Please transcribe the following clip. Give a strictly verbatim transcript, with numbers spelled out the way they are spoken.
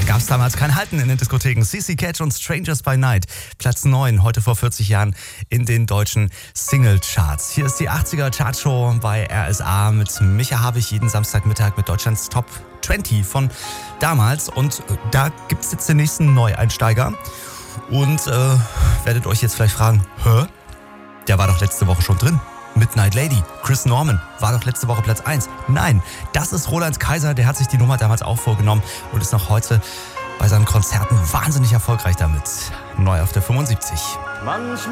gab es damals kein Halten in den Diskotheken. C C Catch und Strangers by Night. Platz neun, heute vor vierzig Jahren in den deutschen Singlecharts. Hier ist die achtziger Chartshow bei R S A mit Micha Habich jeden Samstagmittag mit Deutschlands Top zwanzig von damals. Und da gibt es jetzt den nächsten Neueinsteiger. Und äh, werdet euch jetzt vielleicht fragen, hä? Der war doch letzte Woche schon drin. Midnight Lady, Chris Norman, war doch letzte Woche Platz eins. Nein, das ist Roland Kaiser, der hat sich die Nummer damals auch vorgenommen und ist noch heute bei seinen Konzerten wahnsinnig erfolgreich damit. Neu auf der fünfundsiebzig. Manchmal